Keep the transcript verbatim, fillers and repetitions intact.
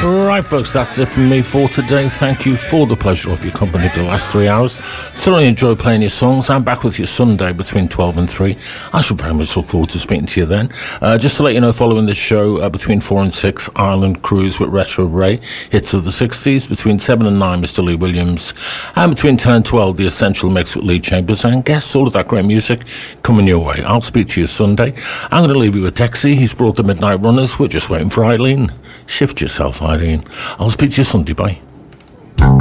Right, folks, that's it from me for today. Thank you for the pleasure of your company for the last three hours. Thoroughly enjoy playing your songs. I'm back with you Sunday between twelve and three. I should very much look forward to speaking to you then. Uh, just to let you know, following this show, uh, between four and six, Ireland Cruise with Retro Ray, hits of the sixties. Between seven and nine, Mister Lee Williams. And between ten and twelve, The Essential Mix with Lee Chambers. And guests, all of that great music coming your way. I'll speak to you Sunday. I'm going to leave you with Texie. He's brought the Midnight Runners. We're just waiting for Eileen. Shift yourself, Eileen. I'll speak to you Sunday. Bye.